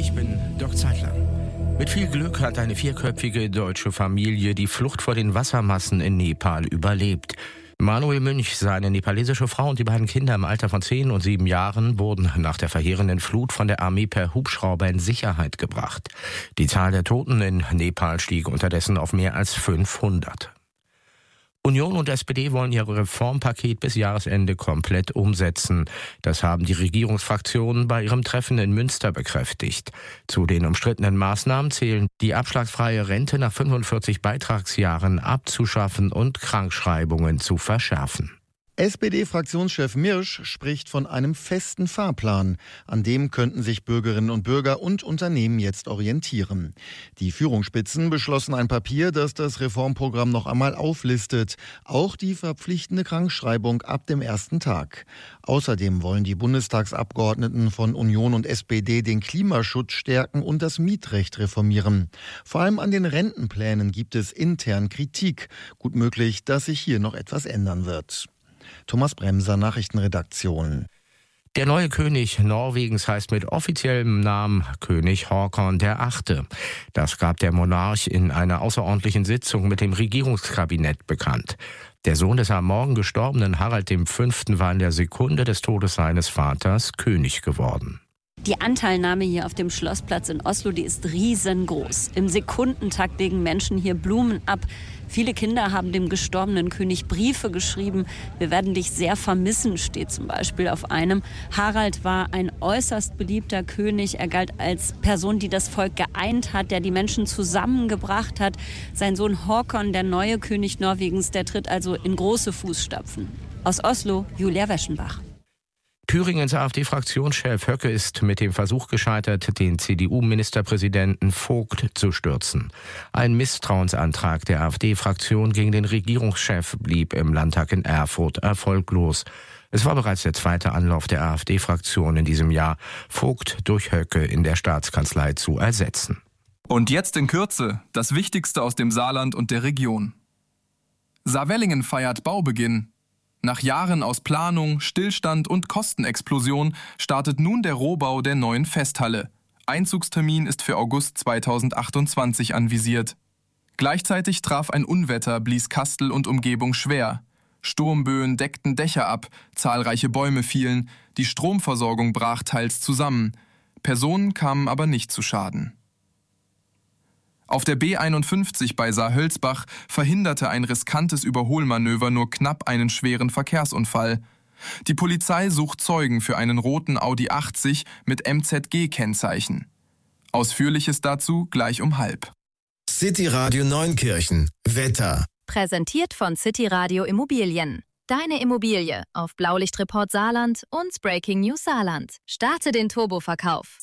Ich bin Dirk Zeitler. Mit viel Glück hat eine vierköpfige deutsche Familie die Flucht vor den Wassermassen in Nepal überlebt. Manuel Münch, seine nepalesische Frau und die beiden Kinder im Alter von 10 und 7 Jahren wurden nach der verheerenden Flut von der Armee per Hubschrauber in Sicherheit gebracht. Die Zahl der Toten in Nepal stieg unterdessen auf mehr als 500. Union und SPD wollen ihr Reformpaket bis Jahresende komplett umsetzen. Das haben die Regierungsfraktionen bei ihrem Treffen in Münster bekräftigt. Zu den umstrittenen Maßnahmen zählen, die abschlagsfreie Rente nach 45 Beitragsjahren abzuschaffen und Krankschreibungen zu verschärfen. SPD-Fraktionschef Mirsch spricht von einem festen Fahrplan. An dem könnten sich Bürgerinnen und Bürger und Unternehmen jetzt orientieren. Die Führungsspitzen beschlossen ein Papier, das das Reformprogramm noch einmal auflistet. Auch die verpflichtende Krankschreibung ab dem ersten Tag. Außerdem wollen die Bundestagsabgeordneten von Union und SPD den Klimaschutz stärken und das Mietrecht reformieren. Vor allem an den Rentenplänen gibt es intern Kritik. Gut möglich, dass sich hier noch etwas ändern wird. Thomas Bremser, Nachrichtenredaktion. Der neue König Norwegens heißt mit offiziellem Namen König Håkon VIII. Das gab der Monarch in einer außerordentlichen Sitzung mit dem Regierungskabinett bekannt. Der Sohn des am Morgen gestorbenen Harald V. war in der Sekunde des Todes seines Vaters König geworden. Die Anteilnahme hier auf dem Schlossplatz in Oslo, die ist riesengroß. Im Sekundentakt legen Menschen hier Blumen ab. Viele Kinder haben dem gestorbenen König Briefe geschrieben. Wir werden dich sehr vermissen, steht zum Beispiel auf einem. Harald war ein äußerst beliebter König. Er galt als Person, die das Volk geeint hat, der die Menschen zusammengebracht hat. Sein Sohn Håkon, der neue König Norwegens, der tritt also in große Fußstapfen. Aus Oslo, Julia Weschenbach. Thüringens AfD-Fraktionschef Höcke ist mit dem Versuch gescheitert, den CDU-Ministerpräsidenten Vogt zu stürzen. Ein Misstrauensantrag der AfD-Fraktion gegen den Regierungschef blieb im Landtag in Erfurt erfolglos. Es war bereits der zweite Anlauf der AfD-Fraktion in diesem Jahr, Vogt durch Höcke in der Staatskanzlei zu ersetzen. Und jetzt in Kürze das Wichtigste aus dem Saarland und der Region. Saarwellingen feiert Baubeginn. Nach Jahren aus Planung, Stillstand und Kostenexplosion startet nun der Rohbau der neuen Festhalle. Einzugstermin ist für August 2028 anvisiert. Gleichzeitig traf ein Unwetter, blies Kastel und Umgebung schwer. Sturmböen deckten Dächer ab, zahlreiche Bäume fielen, die Stromversorgung brach teils zusammen. Personen kamen aber nicht zu Schaden. Auf der B51 bei Saarhölzbach verhinderte ein riskantes Überholmanöver nur knapp einen schweren Verkehrsunfall. Die Polizei sucht Zeugen für einen roten Audi 80 mit MZG-Kennzeichen. Ausführliches dazu gleich um 12:30. City Radio Neunkirchen. Wetter. Präsentiert von City Radio Immobilien. Deine Immobilie auf Blaulichtreport Saarland und Breaking News Saarland. Starte den Turboverkauf.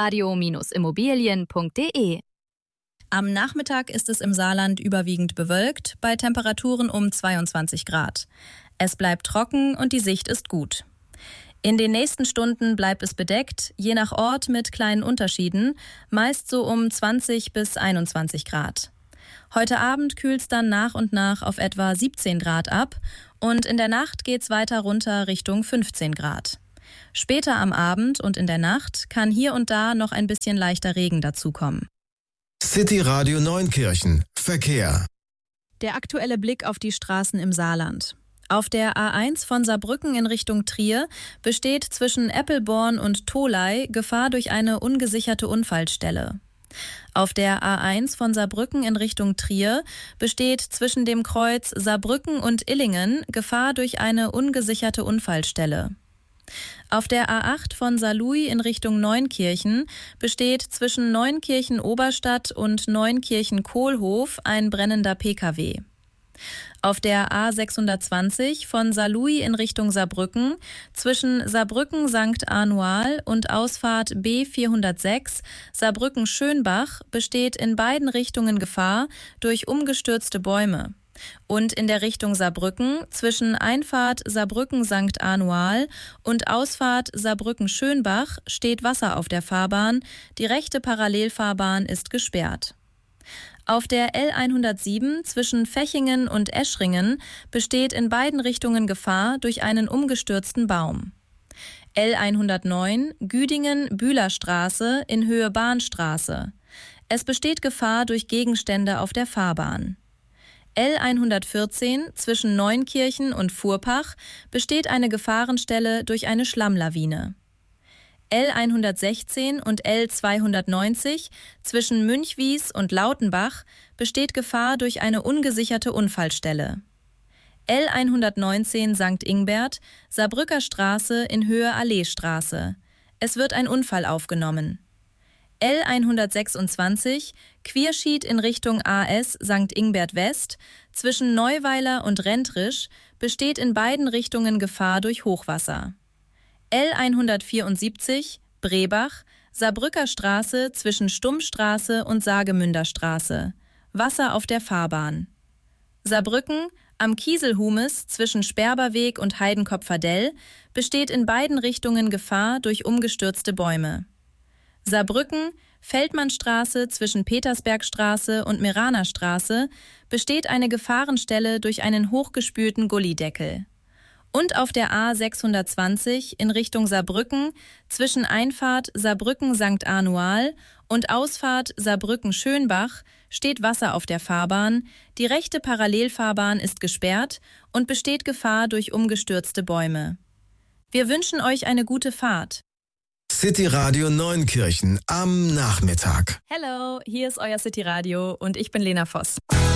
cityradio-immobilien.de. Am Nachmittag ist es im Saarland überwiegend bewölkt, bei Temperaturen um 22 Grad. Es bleibt trocken und die Sicht ist gut. In den nächsten Stunden bleibt es bedeckt, je nach Ort mit kleinen Unterschieden, meist so um 20 bis 21 Grad. Heute Abend kühlt es dann nach und nach auf etwa 17 Grad ab und in der Nacht geht es weiter runter Richtung 15 Grad. Später am Abend und in der Nacht kann hier und da noch ein bisschen leichter Regen dazukommen. City Radio Neunkirchen. Verkehr. Der aktuelle Blick auf die Straßen im Saarland. Auf der A1 von Saarbrücken in Richtung Trier besteht zwischen Eppelborn und Tholey Gefahr durch eine ungesicherte Unfallstelle. Auf der A1 von Saarbrücken in Richtung Trier besteht zwischen dem Kreuz Saarbrücken und Illingen Gefahr durch eine ungesicherte Unfallstelle. Auf der A8 von Saarlouis in Richtung Neunkirchen besteht zwischen Neunkirchen-Oberstadt und Neunkirchen-Kohlhof ein brennender Pkw. Auf der A620 von Saarlouis in Richtung Saarbrücken zwischen Saarbrücken-St. Anual und Ausfahrt B406 Saarbrücken-Schönbach besteht in beiden Richtungen Gefahr durch umgestürzte Bäume. Und in der Richtung Saarbrücken zwischen Einfahrt Saarbrücken-St. Anual und Ausfahrt Saarbrücken-Schönbach steht Wasser auf der Fahrbahn. Die rechte Parallelfahrbahn ist gesperrt. Auf der L107 zwischen Fechingen und Eschringen besteht in beiden Richtungen Gefahr durch einen umgestürzten Baum. L109 Güdingen-Bühlerstraße in Höhe Bahnstraße. Es besteht Gefahr durch Gegenstände auf der Fahrbahn. L114 zwischen Neunkirchen und Furpach besteht eine Gefahrenstelle durch eine Schlammlawine. L116 und L290 zwischen Münchwies und Lautenbach besteht Gefahr durch eine ungesicherte Unfallstelle. L119 St. Ingbert, Saarbrücker Straße in Höhe Alleestraße. Es wird ein Unfall aufgenommen. L126 Quierschied in Richtung AS St. Ingbert West zwischen Neuweiler und Rentrisch besteht in beiden Richtungen Gefahr durch Hochwasser. L174 Brebach, Saarbrücker Straße zwischen Stummstraße und Saargemünder Straße. Wasser auf der Fahrbahn. Saarbrücken am Kieselhumes zwischen Sperberweg und Heidenkopfer-Dell besteht in beiden Richtungen Gefahr durch umgestürzte Bäume. Saarbrücken, Feldmannstraße zwischen Petersbergstraße und Meranerstraße besteht eine Gefahrenstelle durch einen hochgespülten Gullideckel. Und auf der A620 in Richtung Saarbrücken zwischen Einfahrt Saarbrücken-St. Anual und Ausfahrt Saarbrücken-Schönbach steht Wasser auf der Fahrbahn, die rechte Parallelfahrbahn ist gesperrt und besteht Gefahr durch umgestürzte Bäume. Wir wünschen euch eine gute Fahrt. City Radio Neunkirchen am Nachmittag. Hello, hier ist euer City Radio und ich bin Lena Voss.